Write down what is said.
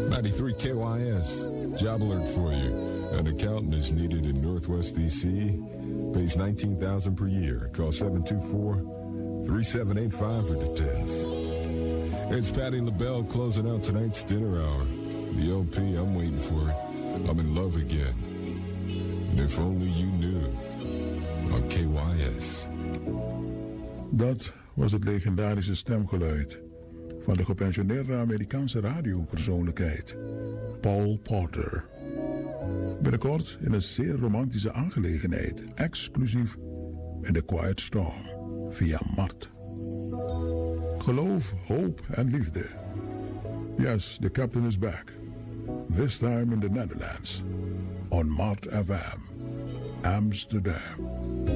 93 KYS. Job alert for you. An accountant is needed in Northwest D.C. Pays $19,000 per year. Call 724-3785 for details. It's Patti LaBelle closing out tonight's dinner hour. The LP, I'm waiting for it. I'm in love again. And if only you knew. On KYS. Dat was het legendarische stemgeluid van de gepensioneerde Amerikaanse radiopersoonlijkheid Paul Porter. Binnenkort in een zeer romantische aangelegenheid, exclusief in The Quiet Storm via Mart. Geloof, hoop en liefde. Yes, the captain is back. This time in the Netherlands. On Mart FM, Amsterdam.